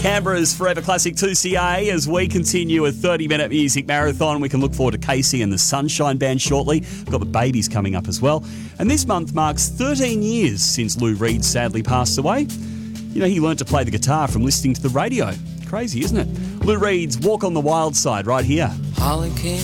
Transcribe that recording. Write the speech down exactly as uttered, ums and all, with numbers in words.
Canberra's Forever Classic two C A as we continue a thirty-minute music marathon. We can look forward to Casey and the Sunshine Band shortly. We've got the Babies coming up as well. And this month marks thirteen years since Lou Reed sadly passed away. You know, he learnt to play the guitar from listening to the radio. Crazy, isn't it? Lou Reed's Walk on the Wild Side right here. Holly came